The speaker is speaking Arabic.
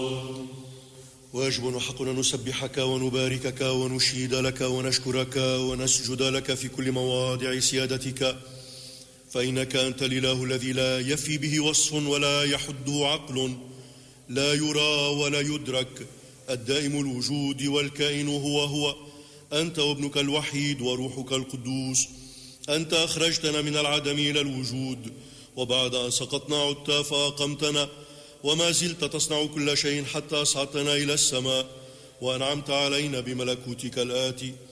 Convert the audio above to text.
واجب وحق أن نسبحك ونباركك ونشيد لك ونشكرك ونسجد لك في كل مواضع سيادتك، فإنك أنت الإله الذي لا يفي به وصف ولا يحده عقل، لا يرى ولا يدرك، الدائم الوجود والكائن هو أنت وابنك الوحيد وروحك القدوس. أنت أخرجتنا من العدم إلى الوجود، وبعد أن سقطنا عدت فأقمتنا، وما زلت تصنع كل شيء حتى أصعدتنا إلى السماء، وأنعمت علينا بملكوتك الآتي.